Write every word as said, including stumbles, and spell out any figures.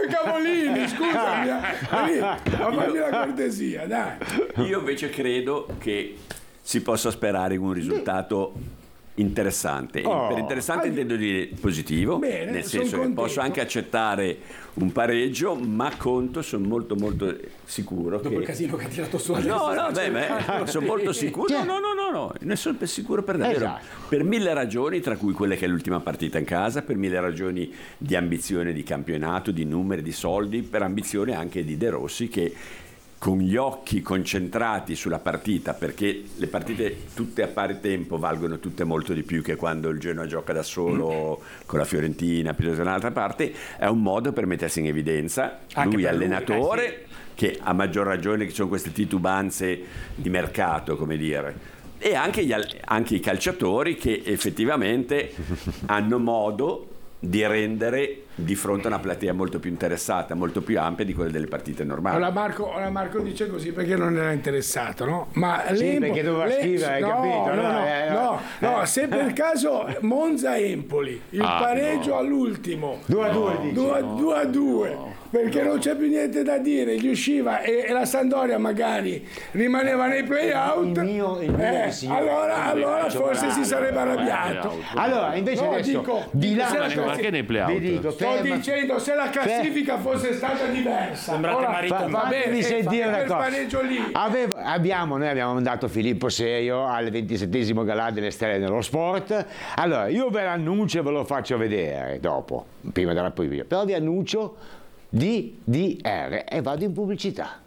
i cavolini, scusami, eh. ma fammi la cortesia, dai. Io invece credo che si possa sperare un risultato interessante. Oh. Per interessante intendo dire positivo, Bene, nel sono senso che contento. posso anche accettare un pareggio, ma conto, sono molto molto sicuro Dopo che... il casino che ha tirato su No, adesso. no, beh, beh, sono molto sicuro. No, no, no, no, no, ne sono per sicuro per davvero. Esatto. Per mille ragioni, tra cui quelle che è l'ultima partita in casa, per mille ragioni di ambizione di campionato, di numeri, di soldi, per ambizione anche di De Rossi che con gli occhi concentrati sulla partita, perché le partite tutte a pari tempo valgono tutte molto di più che quando il Genoa gioca da solo con la Fiorentina piuttosto che da un'altra parte, è un modo per mettersi in evidenza. Anche Lui per lui, allenatore, eh che a maggior ragione che ci sono queste titubanze di mercato, come dire, e anche, gli, al- anche i calciatori che effettivamente hanno modo di rendere di fronte a una platea molto più interessata, molto più ampia di quelle delle partite normali. Ora Marco, ora Marco dice così perché non era interessato, no? Ma Sì, l'Empo- perché doveva l'E- scrivere, hai no, capito? No, No, no, eh, no, eh. no, se per caso Monza-Empoli, il Ah, pareggio no. all'ultimo, due a due dici. due a due, a due, perché non c'è più niente da dire, gli usciva e, e la Sampdoria magari rimaneva nei play-out, Il mio- il mio eh, signor- allora, allora forse si sarebbe arrabbiato. Allora, invece No, adesso dico, di là, se la Ma anche classi- nei playout. vi dico, sto ferma- dicendo se la classifica fosse stata diversa. Sembrate Ora, marito va, e va moglie. bene, Fatemi eh, sentire fa- una quel cosa. pareggio lì. Avevo- abbiamo, noi abbiamo mandato Filippo Serio al ventisettesimo galà delle stelle dello sport. Allora, io ve l'annuncio e ve lo faccio vedere dopo, prima della preview. Però vi annuncio D D R e vado in pubblicità.